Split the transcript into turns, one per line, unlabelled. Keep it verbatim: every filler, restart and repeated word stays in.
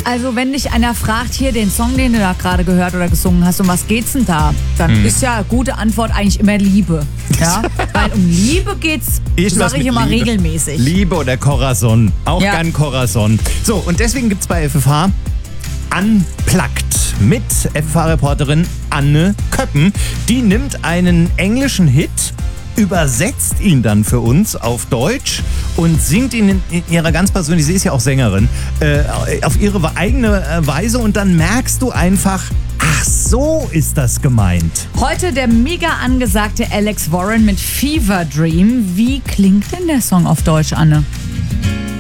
Also wenn dich einer fragt, hier den Song, den du da gerade gehört oder gesungen hast, um was geht's denn da? Dann
Hm.
ist ja gute Antwort eigentlich immer Liebe. Ja? Weil um Liebe geht's,
Irgendwas
sage ich
mit
immer
Liebe.
regelmäßig.
Liebe oder Corazon. Auch
Ja.
gern Corazon. So, und deswegen gibt's bei F F H Unplugged mit F F H-Reporterin Anne Köppen. Die nimmt einen englischen Hit, übersetzt ihn dann für uns auf Deutsch und singt ihn in, in ihrer ganz persönlichen, sie ist ja auch Sängerin, äh, auf ihre eigene äh, Weise und dann merkst du einfach, ach so ist das gemeint.
Heute der mega angesagte Alex Warren mit Fever Dream. Wie klingt denn der Song auf Deutsch, Anne?